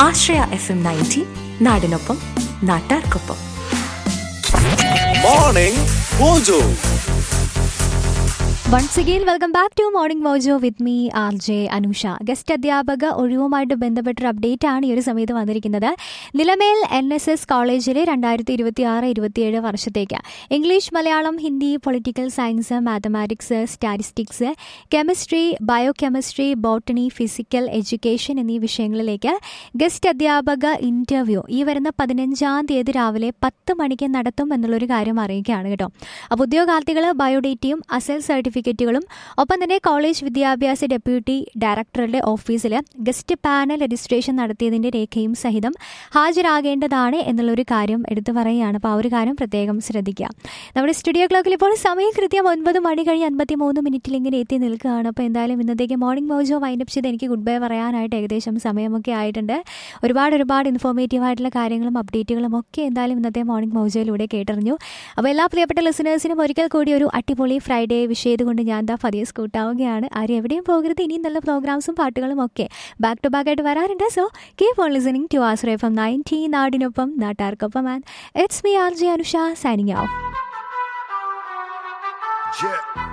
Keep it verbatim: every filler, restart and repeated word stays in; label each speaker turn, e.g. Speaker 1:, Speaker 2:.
Speaker 1: ആശ്രയ F M ninety, നാടിനൊപ്പം നാട്ടാർക്കൊപ്പം.
Speaker 2: Morning mojo.
Speaker 3: Once again welcome back to morning mojo with me R J Anusha. Guest അധ്യാപക ഒഴിവുമായിട്ട് ബന്ധപ്പെട്ടൊരു update ആണ് ഈ ഒരു സമയത്ത് വന്നിരിക്കുന്നത്. നിലമേൽ എൻ എസ് എസ് കോളേജിലെ രണ്ടായിരത്തി ഇരുപത്തി ആറ് ഇരുപത്തിയേഴ് വർഷത്തേക്ക് English, Malayalam, Hindi, political science, mathematics, statistics, chemistry, bio chemistry, botany, physical education എന്നീ വിഷയങ്ങളിലേക്ക് ഗസ്റ്റ് അധ്യാപക ഇന്റർവ്യൂ ഈ വരുന്ന പതിനഞ്ചാം തീയതി രാവിലെ പത്ത് മണിക്ക് നടത്തും എന്നുള്ളൊരു കാര്യം അറിയിക്കുകയാണ് കേട്ടോ. അപ്പോൾ ഉദ്യോഗാർത്ഥികൾ ബയോഡേറ്റയും അസൽ സർട്ടിഫിക്കറ്റ് ും ഒപ്പം തന്നെ കോളേജ് വിദ്യാഭ്യാസ ഡെപ്യൂട്ടി ഡയറക്ടറുടെ ഓഫീസിൽ ഗസ്റ്റ് പാനൽ രജിസ്ട്രേഷൻ നടത്തിയതിൻ്റെ രേഖയും സഹിതം ഹാജരാകേണ്ടതാണ് എന്നുള്ളൊരു കാര്യം എടുത്തു പറയുകയാണ്. അപ്പോൾ ആ ഒരു കാര്യം പ്രത്യേകം ശ്രദ്ധിക്കുക. നമ്മുടെ സ്റ്റുഡിയോ ക്ലോക്കിൽ ഇപ്പോൾ സമയം കൃത്യം ഒൻപത് മണി കഴിഞ്ഞ് അൻപത്തി മൂന്ന് മിനിറ്റിൽ ഇങ്ങനെ എത്തി നിൽക്കുകയാണ്. അപ്പോൾ എന്തായാലും ഇന്നത്തേക്ക് മോർണിംഗ് മോജോ വൈൻഡപ്പ് ചെയ്ത് എനിക്ക് ഗുഡ് ബൈ പറയാനായിട്ട് ഏകദേശം സമയമൊക്കെ ആയിട്ടുണ്ട്. ഒരുപാട് ഒരുപാട് ഇൻഫോർമേറ്റീവ് ആയിട്ടുള്ള കാര്യങ്ങളും അപ്ഡേറ്റുകളും ഒക്കെ എന്തായാലും ഇന്നത്തെ മോർണിംഗ് മോജോയിലൂടെ കേട്ടറിഞ്ഞു. അപ്പോൾ എല്ലാ പ്രിയപ്പെട്ട ലിസണേഴ്സിനും ഒരിക്കൽ കൂടി ഒരു അടിപൊളി ഫ്രൈഡേ വിഷയം കൊണ്ട് ഞാൻ ദാ ഫതിയെ സ്കൂട്ടാവുകയാണ്. ആരും എവിടെയും പോകരുത്. ഇനിയും നല്ല പ്രോഗ്രാംസും പാട്ടുകളും ഒക്കെ ബാക്ക് ടു ബാക്ക് ആയിട്ട് വരാറുണ്ട്. So keep on listening to Ashraya F M ninety, നാടിനൊപ്പം നാട്ടാർക്കൊപ്പം. And it's me R J Anusha signing off.